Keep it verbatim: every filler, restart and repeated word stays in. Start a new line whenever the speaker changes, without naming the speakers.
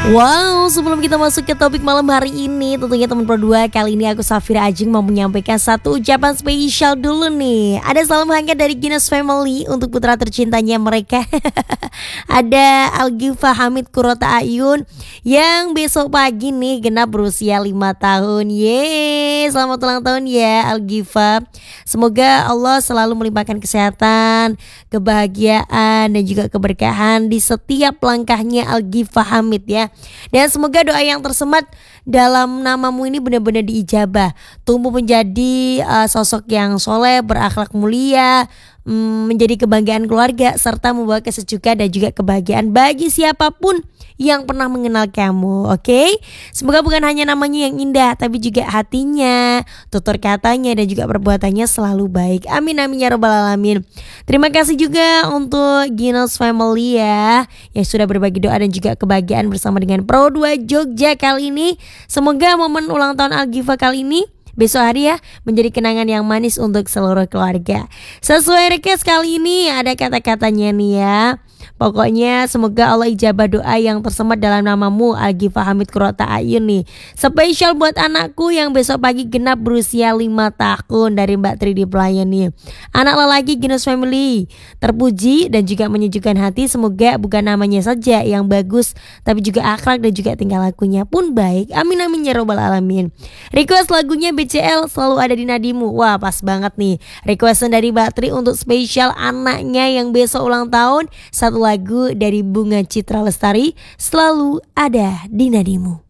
Wow, sebelum kita masuk ke topik malam hari ini, tentunya teman Pro dua, kali ini aku Safira Ajeng mau menyampaikan satu ucapan spesial dulu nih. Ada salam hangat dari Ginos Family untuk putra tercintanya mereka. Ada Algifa Hamid Kurota Ayun yang besok pagi nih genap berusia lima tahun. Yeay, selamat ulang tahun ya Algifa. Semoga Allah selalu melimpahkan kesehatan, kebahagiaan dan juga keberkahan di setiap langkahnya Algifa Hamid ya. Dan semoga doa yang tersemat dalam namamu ini benar-benar diijabah. Tumbuh menjadi uh, sosok yang soleh, berakhlak mulia, um, menjadi kebanggaan keluarga, serta membawa kesejukan dan juga kebahagiaan bagi siapapun yang pernah mengenal kamu. Oke, okay? Semoga bukan hanya namanya yang indah, tapi juga hatinya, tutur katanya dan juga perbuatannya selalu baik. Amin amin ya robbal alamin. Terima kasih juga untuk Ginos Family ya, yang sudah berbagi doa dan juga kebahagiaan bersama dengan Pro dua Jogja kali ini. Semoga momen ulang tahun Algifa kali ini, besok hari ya, menjadi kenangan yang manis untuk seluruh keluarga. Sesuai request kali ini ada kata-katanya nih ya. Pokoknya semoga Allah ijabah doa yang tersemat dalam namamu Algifa Hamid Kurota Ayun nih. Spesial buat anakku yang besok pagi genap berusia lima tahun, dari Mbak Tri di Pelayan nih. Anak lelaki Ginos Family, terpuji dan juga menyejukkan hati. Semoga bukan namanya saja yang bagus, tapi juga akhlak dan juga tingkah lakunya pun baik. Amin amin ya robbal alamin. Request lagunya B C L Selalu Ada di Nadimu. Wah, pas banget nih requestan dari Mbak Tri untuk spesial anaknya yang besok ulang tahun. Satu lagu dari Bunga Citra Lestari, Selalu Ada di Nadimu.